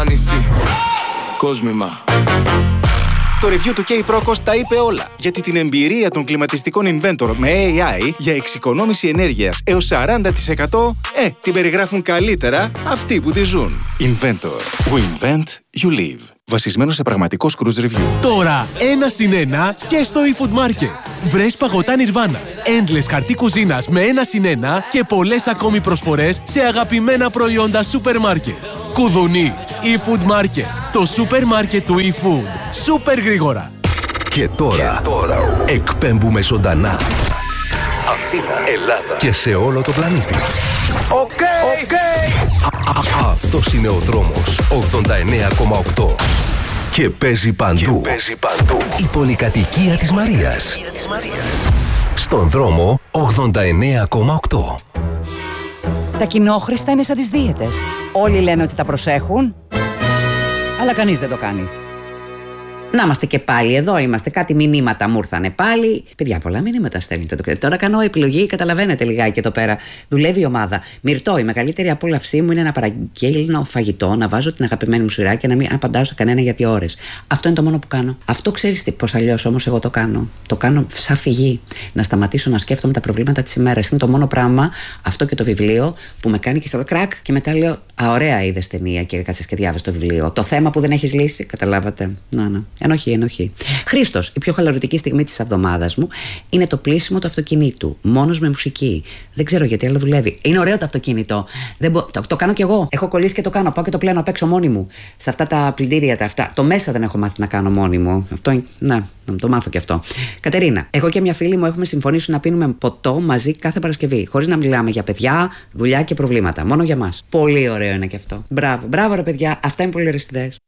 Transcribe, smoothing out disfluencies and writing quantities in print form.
νησί. Κόσμημα. Το review του K-Procos τα είπε όλα, γιατί την εμπειρία των κλιματιστικών Inventor με AI για εξοικονόμηση ενέργειας έως 40% την περιγράφουν καλύτερα αυτοί που τη ζουν. Inventor. We invent, you live. Βασισμένο σε πραγματικό Scrooge Review. Τώρα 1+1 και στο eFood Market. Βρες παγωτά Nirvana, endless χαρτί κουζίνας με 1+1 και πολλές ακόμη προσφορές σε αγαπημένα προϊόντα σούπερ μάρκετ. Κουδουνί, eFood Market. Το σούπερ μάρκετ του eFood. Σούπερ γρήγορα. Και τώρα εκπέμπουμε ζωντανά. Αθήνα, Ελλάδα και σε όλο το πλανήτη. Οκ. Αυτός είναι ο δρόμος 89,8. Και παίζει παντού. Η πολυκατοικία της Μαρίας. Στον δρόμο 89,8. Τα κοινόχρηστα είναι σαν τις δίαιτες. Όλοι λένε ότι τα προσέχουν, αλλά κανείς δεν το κάνει. Να είμαστε και πάλι εδώ, είμαστε. Κάτι μηνύματα μου ήρθανε πάλι. Παιδιά, πολλά μηνύματα στέλνετε. Τώρα κάνω επιλογή, καταλαβαίνετε λιγάκι εδώ πέρα. Δουλεύει η ομάδα. Μυρτώ, η μεγαλύτερη απόλαυσή μου είναι να παραγγέλνω φαγητό, να βάζω την αγαπημένη μου σειρά και να μην απαντάω σε κανένα για 2 ώρες. Αυτό είναι το μόνο που κάνω. Αυτό ξέρεις πώς αλλιώς όμως εγώ το κάνω. Το κάνω σαν φυγή. Να σταματήσω να σκέφτομαι τα προβλήματα της ημέρας. Είναι το μόνο πράγμα, αυτό και το βιβλίο, που με κάνει και στο κρακ και μετά λέω: α, ωραία είδες ταινία και κάτσε και διάβασε το βιβλίο. Το θέμα που δεν έχεις λύσει, καταλάβατε. Να. Ενοχή. Χρήστος, η πιο χαλαρωτική στιγμή της εβδομάδας μου είναι το πλύσιμο του αυτοκινήτου. Μόνος με μουσική. Δεν ξέρω γιατί, αλλά δουλεύει. Είναι ωραίο το αυτοκίνητο. Το κάνω κι εγώ. Έχω κολλήσει και το κάνω. Πάω και το πλένω απ' έξω μόνη μου. Σε αυτά τα πλυντήρια τα αυτά. Το μέσα δεν έχω μάθει να κάνω μόνη μου. Αυτό, να το μάθω κι αυτό. Κατερίνα, εγώ και μια φίλη μου έχουμε συμφωνήσει να πίνουμε ποτό μαζί κάθε Παρασκευή. Χωρίς να μιλάμε για παιδιά, δουλειά και προβλήματα. Μόνο για μας. Πολύ ωραίο είναι κι αυτό. Μπράβο ρε παιδιά, αυτά είναι πολύ ωραίες ιδέες.